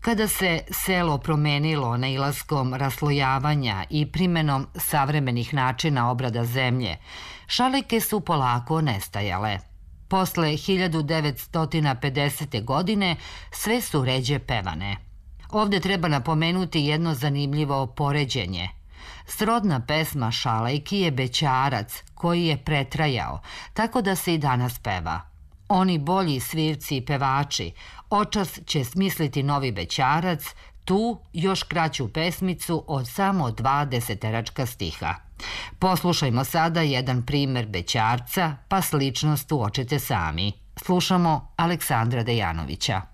Kada se selo promenilo nailaskom raslojavanja i primenom savremenih načina obrada zemlje, šaljke su polako nestajale. Posle 1950. godine sve su ređe pevane. Ovde treba napomenuti jedno zanimljivo poređenje. Srodna pesma šalejki je bećarac koji je pretrajao, tako da se i danas peva. Oni bolji svirci i pevači očas će smisliti novi bećarac, tu još kraću pesmicu od samo 2 deseteračka stiha. Poslušajmo sada jedan primer bećarca, pa sličnost uočite sami. Slušamo Aleksandra Dejanovića.